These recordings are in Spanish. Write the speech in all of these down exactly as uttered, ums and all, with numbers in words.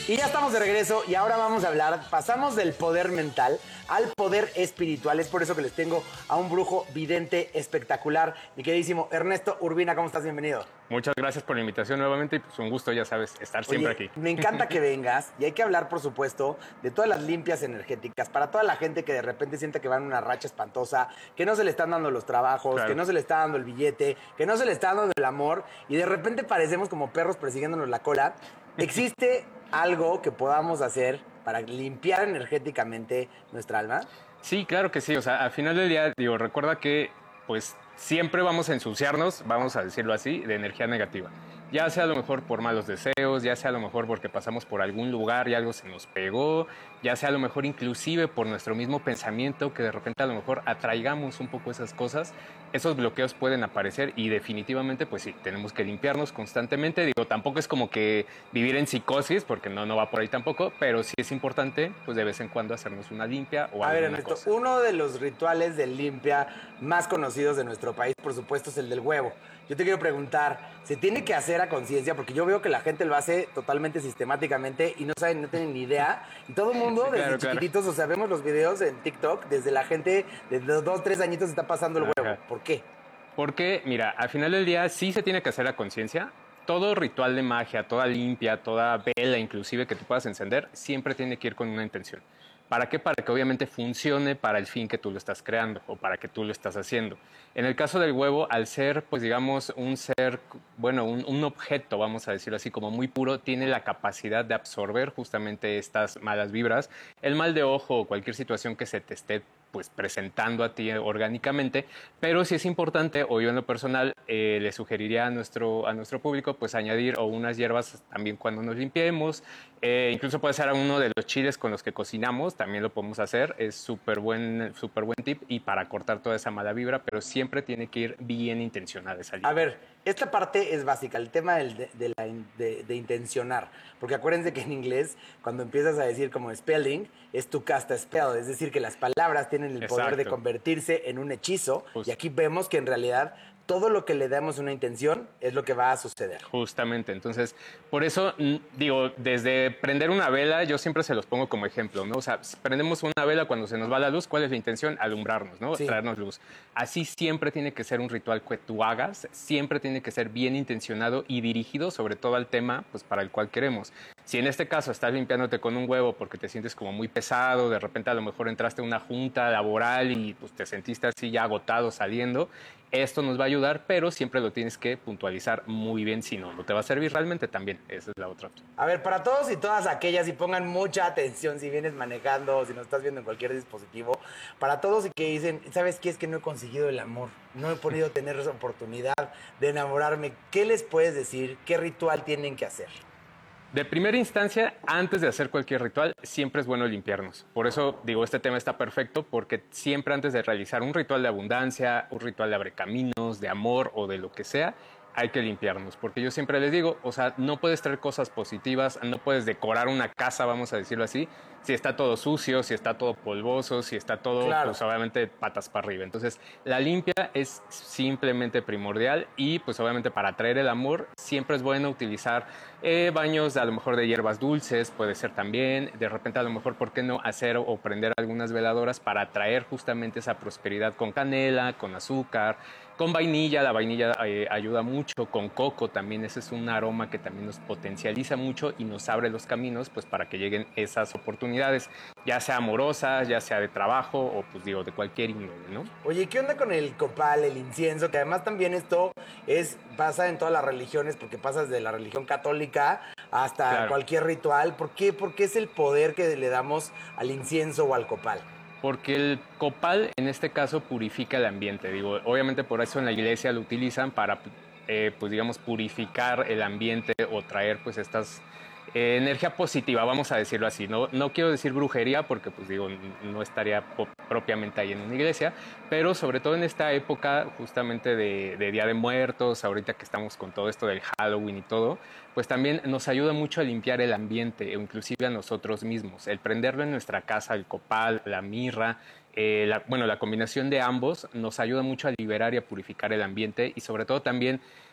Y ya estamos de regreso y ahora vamos a hablar, pasamos del poder mental al poder espiritual. Es por eso que les tengo a un brujo vidente espectacular. Mi queridísimo Ernesto Urbina, ¿cómo estás? Bienvenido. Muchas gracias por la invitación nuevamente y pues un gusto, ya sabes, estar siempre Oye, aquí. me encanta que vengas y hay que hablar, por supuesto, de todas las limpias energéticas para toda la gente que de repente siente que va en una racha espantosa, que no se le están dando los trabajos, Claro. que no se le está dando el billete, que no se le está dando el amor y de repente parecemos como perros persiguiéndonos la cola. ¿Existe algo que podamos hacer para limpiar energéticamente nuestra alma? Sí, claro que sí, o sea, al final del día, digo, recuerda que pues siempre vamos a ensuciarnos, vamos a decirlo así, de energía negativa. Ya sea a lo mejor por malos deseos, ya sea a lo mejor porque pasamos por algún lugar y algo se nos pegó, ya sea a lo mejor inclusive por nuestro mismo pensamiento que de repente a lo mejor atraigamos un poco esas cosas. Esos bloqueos pueden aparecer y definitivamente pues sí, tenemos que limpiarnos constantemente. Digo, tampoco es como que vivir en psicosis, porque no, no va por ahí tampoco, pero sí es importante pues de vez en cuando hacernos una limpia o A ver, alguna Ernesto, cosa. uno de los rituales de limpia más conocidos de nuestro país, por supuesto, es el del huevo. Yo te quiero preguntar, ¿se tiene que hacer a conciencia? Porque yo veo que la gente lo hace totalmente sistemáticamente y no saben, no tienen ni idea. Y todo el mundo, Sí, desde claro, claro. chiquititos, o sea, vemos los videos en TikTok, desde la gente de dos, dos tres añitos está pasando el huevo. Ajá. ¿Por qué? Porque, mira, al final del día sí se tiene que hacer a conciencia. Todo ritual de magia, toda limpia, toda vela inclusive que tú puedas encender, siempre tiene que ir con una intención. ¿Para qué? Para que obviamente funcione para el fin que tú lo estás creando o para que tú lo estás haciendo. En el caso del huevo, al ser, pues digamos, un ser, bueno, un, un objeto, vamos a decirlo así, como muy puro, tiene la capacidad de absorber justamente estas malas vibras, el mal de ojo o cualquier situación que se te esté pues presentando a ti orgánicamente, pero sí es importante, o yo en lo personal eh, le sugeriría a nuestro, a nuestro público pues añadir o unas hierbas también cuando nos limpiemos, eh, incluso puede ser uno de los chiles con los que cocinamos, también lo podemos hacer, es súper buen, súper buen tip y para cortar toda esa mala vibra, pero siempre tiene que ir bien intencionada esa limpia. A ver, esta parte es básica, el tema del- de, de la in- de- de intencionar. Porque acuérdense que en inglés, cuando empiezas a decir como spelling, es tu casta spell. Es decir, que las palabras tienen el poder de Exacto. convertirse en un hechizo. Justo. Y aquí vemos que en realidad todo lo que le damos una intención es lo que va a suceder. Justamente, entonces, por eso, mm, digo, desde prender una vela, yo siempre se los pongo como ejemplo, ¿no? O sea, si prendemos una vela cuando se nos va la luz, ¿cuál es la intención? Alumbrarnos, ¿no? Sí. Traernos luz. Así siempre tiene que ser un ritual que tú hagas, siempre tiene que ser bien intencionado y dirigido sobre todo al tema, pues, para el cual queremos. Si en este caso estás limpiándote con un huevo porque te sientes como muy pesado, de repente a lo mejor entraste a una junta laboral y pues te sentiste así ya agotado saliendo, esto nos va a ayudar, pero siempre lo tienes que puntualizar muy bien, si no, no te va a servir realmente también. Esa es la otra opción. A ver, para todos y todas aquellas, y pongan mucha atención si vienes manejando o si nos estás viendo en cualquier dispositivo, para todos y que dicen, ¿sabes qué? Es que no he conseguido el amor, no he podido tener esa oportunidad de enamorarme. ¿Qué les puedes decir? ¿Qué ritual tienen que hacer? De primera instancia, antes de hacer cualquier ritual, siempre es bueno limpiarnos. Por eso digo, este tema está perfecto, porque siempre antes de realizar un ritual de abundancia, un ritual de abrecaminos, de amor o de lo que sea, hay que limpiarnos. Porque yo siempre les digo, o sea, no puedes traer cosas positivas, no puedes decorar una casa, vamos a decirlo así, si está todo sucio, si está todo polvoso, si está todo, Claro. pues obviamente patas para arriba. Entonces, la limpia es simplemente primordial y pues obviamente para atraer el amor siempre es bueno utilizar eh, baños a lo mejor de hierbas dulces, puede ser también, de repente a lo mejor, ¿por qué no hacer o prender algunas veladoras para atraer justamente esa prosperidad con canela, con azúcar, con vainilla? La vainilla eh, ayuda mucho, con coco también, ese es un aroma que también nos potencializa mucho y nos abre los caminos pues para que lleguen esas oportunidades, ya sea amorosas, ya sea de trabajo o pues digo de cualquier índole, ¿no? Oye, ¿qué onda con el copal, el incienso? Que además también esto es pasa en todas las religiones, porque pasas de la religión católica hasta Claro. cualquier ritual. ¿Por qué? Porque es el poder que le damos al incienso o al copal. Porque el copal en este caso purifica el ambiente. Digo, obviamente por eso en la iglesia lo utilizan para, eh, pues digamos, purificar el ambiente o traer pues estas eh, energía positiva, vamos a decirlo así. No, no quiero decir brujería porque pues digo, no estaría propiamente ahí en una iglesia, pero sobre todo en esta época justamente de, de Día de Muertos, ahorita que estamos con todo esto del Halloween y todo, pues también nos ayuda mucho a limpiar el ambiente, o inclusive a nosotros mismos. El prenderlo en nuestra casa, el copal, la mirra, eh, la, bueno, la combinación de ambos nos ayuda mucho a liberar y a purificar el ambiente y sobre todo también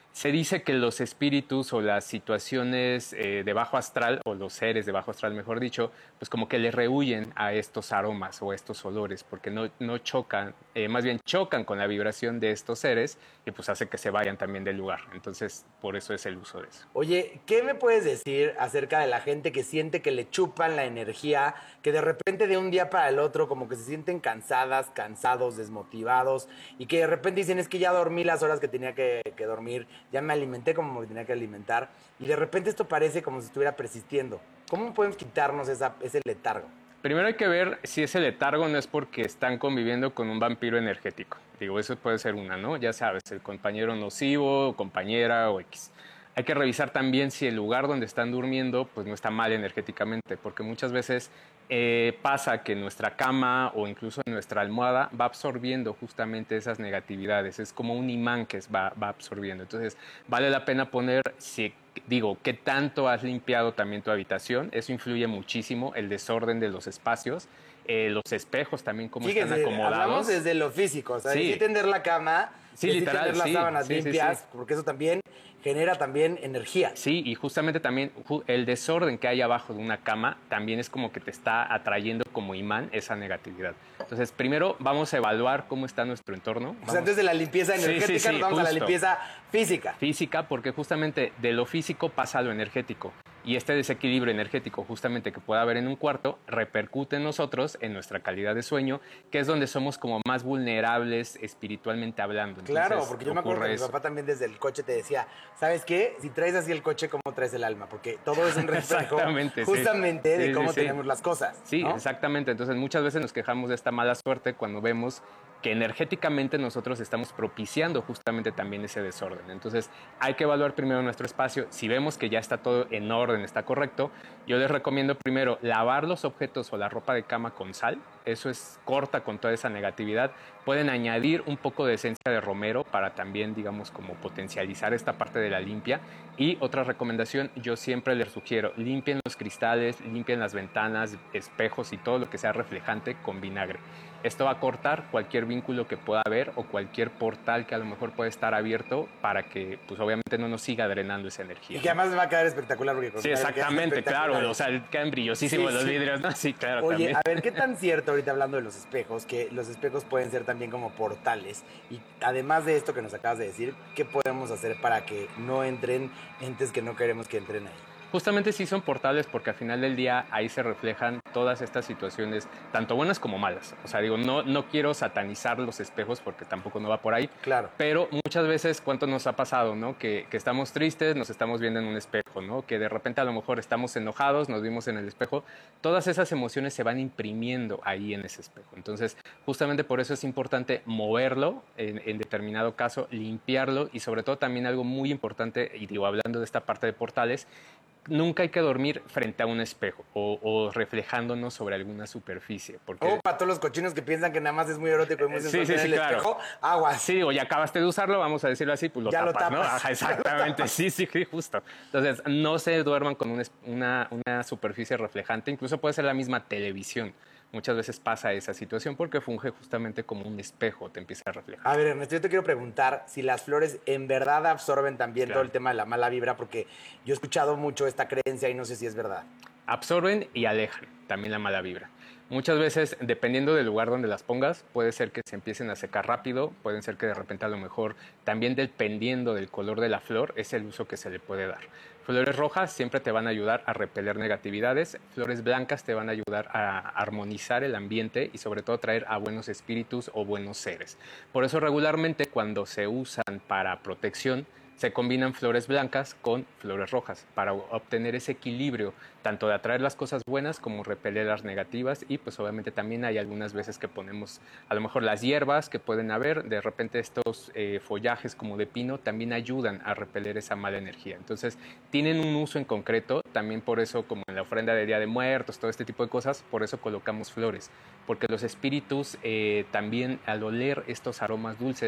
Se dice que los espíritus o las situaciones eh, de bajo astral, o los seres de bajo astral, mejor dicho, pues como que le rehuyen a estos aromas o a estos olores, porque no, no chocan, eh, más bien chocan con la vibración de estos seres y pues hace que se vayan también del lugar. Entonces, por eso es el uso de eso. Oye, ¿qué me puedes decir acerca de la gente que siente que le chupan la energía, que de repente de un día para el otro como que se sienten cansadas, cansados, desmotivados y que de repente dicen es que ya dormí las horas que tenía que, que dormir, ya me alimenté como me tenía que alimentar y de repente esto parece como si estuviera persistiendo? ¿Cómo podemos quitarnos esa, ese letargo? Primero hay que ver si ese letargo no es porque están conviviendo con un vampiro energético. Digo, eso puede ser una, ¿no? Ya sabes, el compañero nocivo, o compañera o X. Hay que revisar también si el lugar donde están durmiendo pues no está mal energéticamente, porque muchas veces eh, pasa que nuestra cama o incluso nuestra almohada va absorbiendo justamente esas negatividades. Es como un imán que va, va absorbiendo. Entonces, vale la pena poner, si digo, qué tanto has limpiado también tu habitación. Eso influye muchísimo, el desorden de los espacios, eh, los espejos también, cómo Fíjense, están acomodados. hablamos desde lo físico, o sea, Sí. sí tender la cama, Sí, sí literal, tener las sí, sábanas sí, sí, limpias, sí. porque eso también genera también energía. Sí, y justamente también ju- el desorden que hay abajo de una cama también es como que te está atrayendo como imán esa negatividad. Entonces, primero vamos a evaluar cómo está nuestro entorno. O sea, Vamos- antes de la limpieza Sí, sí, energética, sí, nos vamos a la justo. limpieza física. Física, porque justamente de lo físico pasa a lo energético. Y este desequilibrio energético justamente que pueda haber en un cuarto repercute en nosotros, en nuestra calidad de sueño, que es donde somos como más vulnerables espiritualmente hablando. Claro, Entonces, porque yo me acuerdo ocurre que mi eso. papá también desde el coche te decía, ¿sabes qué? Si traes así el coche, ¿cómo traes el alma? Porque todo es un reflejo Exactamente, sí. justamente de Sí, cómo sí, sí. tenemos las cosas. Sí, ¿no? exactamente. Entonces muchas veces nos quejamos de esta mala suerte cuando vemos que energéticamente nosotros estamos propiciando justamente también ese desorden. Entonces hay que evaluar primero nuestro espacio. Si vemos que ya está todo en orden, está correcto, yo les recomiendo primero lavar los objetos o la ropa de cama con sal. Eso es corta con toda esa negatividad. Pueden añadir un poco de esencia de romero para también, digamos, como potencializar esta parte de la limpia. Y otra recomendación, yo siempre les sugiero, limpien los cristales, limpien las ventanas, espejos y todo lo que sea reflejante con vinagre. Esto va a cortar cualquier vínculo que pueda haber o cualquier portal que a lo mejor puede estar abierto para que, pues obviamente no nos siga drenando esa energía. Y que además va a quedar espectacular. Porque con Sí, vinagre quedan exactamente, claro. espectaculares. O sea, quedan brillosísimos Sí, los sí. vidrios, ¿no? Sí, claro, Oye, también. a ver, ¿qué tan cierto ahorita hablando de los espejos? Que los espejos pueden ser también como portales. Y además de esto que nos acabas de decir, ¿qué podemos hacer para que no entren entes que no queremos que entren ahí? Justamente sí son portales porque al final del día ahí se reflejan todas estas situaciones, tanto buenas como malas. O sea, digo, no, no quiero satanizar los espejos porque tampoco no va por ahí. Claro. Pero muchas veces, ¿cuánto nos ha pasado, no? Que, que estamos tristes, nos estamos viendo en un espejo, ¿no? Que de repente a lo mejor estamos enojados, nos vimos en el espejo. Todas esas emociones se van imprimiendo ahí en ese espejo. Entonces, justamente por eso es importante moverlo en, en determinado caso, limpiarlo y sobre todo también algo muy importante, y digo, hablando de esta parte de portales, nunca hay que dormir frente a un espejo o, o reflejándonos sobre alguna superficie. Porque... O para todos los cochinos que piensan que nada más es muy erótico y muy Sí, sensual sí, en sí, el claro. espejo, aguas. Sí, o ya acabaste de usarlo, vamos a decirlo así, pues lo Ya lo tapas, ¿no? tapas. Ajá, exactamente, sí, sí, sí, justo. Entonces, no se duerman con un es- una, una superficie reflejante, incluso puede ser la misma televisión. Muchas veces pasa esa situación porque funge justamente como un espejo, te empieza a reflejar. A ver, Ernesto, yo te quiero preguntar si las flores en verdad absorben también Claro. todo el tema de la mala vibra, porque yo he escuchado mucho esta creencia y no sé si es verdad. Absorben y alejan también la mala vibra. Muchas veces, dependiendo del lugar donde las pongas, puede ser que se empiecen a secar rápido, pueden ser que de repente a lo mejor, también dependiendo del color de la flor, es el uso que se le puede dar. Flores rojas siempre te van a ayudar a repeler negatividades, flores blancas te van a ayudar a armonizar el ambiente y sobre todo traer a buenos espíritus o buenos seres. Por eso regularmente cuando se usan para protección, se combinan flores blancas con flores rojas para obtener ese equilibrio, tanto de atraer las cosas buenas como repeler las negativas y pues obviamente también hay algunas veces que ponemos a lo mejor las hierbas que pueden haber, de repente estos eh, follajes como de pino también ayudan a repeler esa mala energía. Entonces tienen un uso en concreto, también por eso como en la ofrenda de Día de Muertos, todo este tipo de cosas, por eso colocamos flores, porque los espíritus eh, también al oler estos aromas dulces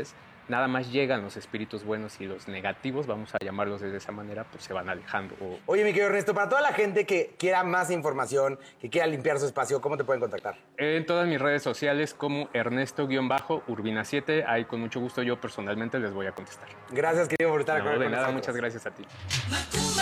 nada más llegan los espíritus buenos y los negativos, vamos a llamarlos de esa manera, pues se van alejando. O... Oye, mi querido Ernesto, para toda la gente que quiera más información, que quiera limpiar su espacio, ¿cómo te pueden contactar? En todas mis redes sociales como Ernesto-Urbina siete, ahí con mucho gusto yo personalmente les voy a contestar. Gracias, querido, por estar No, con de nada, nosotros. muchas gracias a ti.